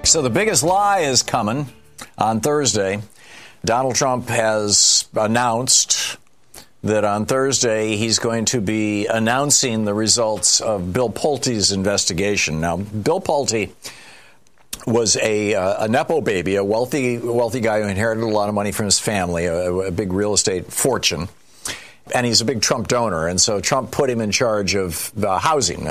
So the biggest lie is coming on Thursday. Donald Trump has announced that on Thursday he's going to be announcing the results of Bill Pulte's investigation. Now, Bill Pulte was a Nepo baby, a wealthy guy who inherited a lot of money from his family, a big real estate fortune. And he's a big Trump donor. And so Trump put him in charge of the housing,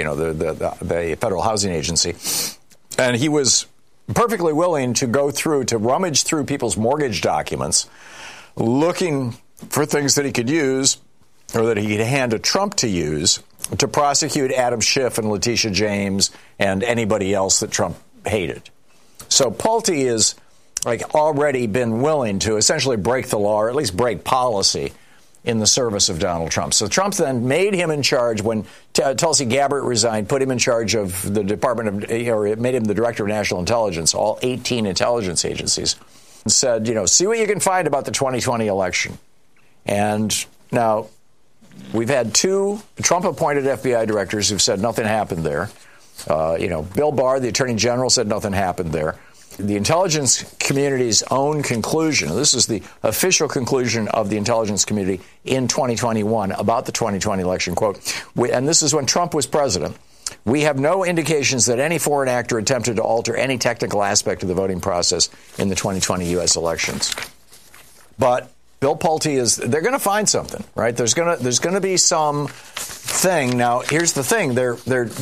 the Federal Housing Agency. And he was perfectly willing to rummage through people's mortgage documents, looking for things that he could use or that he could hand to Trump to use to prosecute Adam Schiff and Letitia James and anybody else that Trump hated. So Pulte is already been willing to essentially break the law, or at least break policy, in the service of Donald Trump. So Trump then made him in charge when Tulsi Gabbard resigned, put him in charge of the made him the director of national intelligence, all 18 intelligence agencies, and said, see what you can find about the 2020 election. And now we've had two Trump-appointed FBI directors who've said nothing happened there. Bill Barr, the attorney general, said nothing happened there. The intelligence community's own conclusion, this is the official conclusion of the intelligence community in 2021 about the 2020 election, quote, and this is when Trump was president, we have no indications that any foreign actor attempted to alter any technical aspect of the voting process in the 2020 U.S. elections. But Bill Pulte they're going to find something, right? There's going to be some thing. Now, here's the thing. They're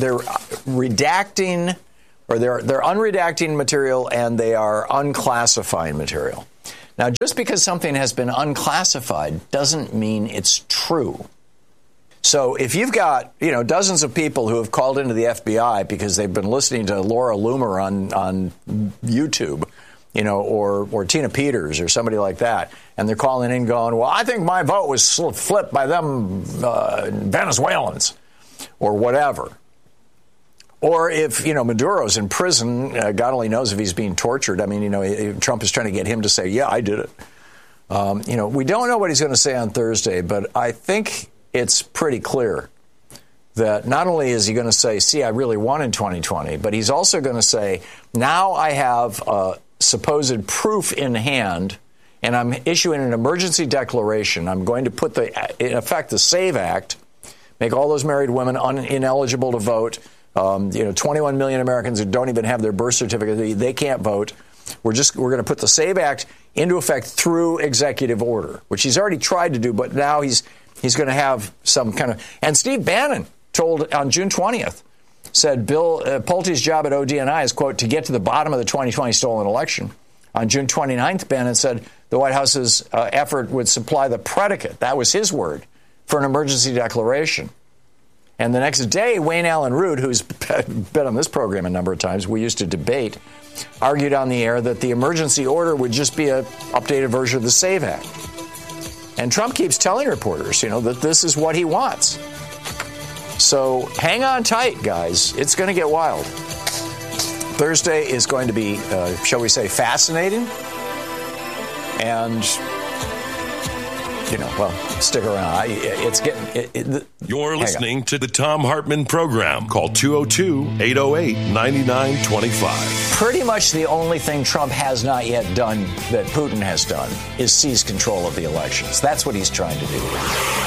redacting, or they're unredacting material, and they are unclassifying material. Now, just because something has been unclassified doesn't mean it's true. So if you've got, dozens of people who have called into the FBI because they've been listening to Laura Loomer on YouTube, or Tina Peters or somebody like that, and they're calling in going, well, I think my vote was flipped by them Venezuelans or whatever. Or if, Maduro's in prison, God only knows if he's being tortured. I mean, Trump is trying to get him to say, yeah, I did it. We don't know what he's going to say on Thursday, but I think it's pretty clear that not only is he going to say, see, I really won in 2020, but he's also going to say, now I have supposed proof in hand, and I'm issuing an emergency declaration. I'm going to put in effect the SAVE Act, make all those married women ineligible to vote. 21 million Americans who don't even have their birth certificate, they can't vote. We're going to put the SAVE Act into effect through executive order, which he's already tried to do, but now he's going to have some kind of. And Steve Bannon told on June 20th, said Bill Pulte's job at ODNI is, quote, to get to the bottom of the 2020 stolen election. On June 29th, Bannon said the White House's effort would supply the predicate, that was his word, for an emergency declaration. And the next day, Wayne Allen Root, who's been on this program a number of times, we used to debate, argued on the air that the emergency order would just be an updated version of the SAVE Act. And Trump keeps telling reporters, that this is what he wants. So hang on tight, guys. It's going to get wild. Thursday is going to be, shall we say, fascinating. And stick around. You're listening to the Thom Hartmann program. Call 202-808-9925. Pretty much the only thing Trump has not yet done that Putin has done is seize control of the elections. That's what he's trying to do.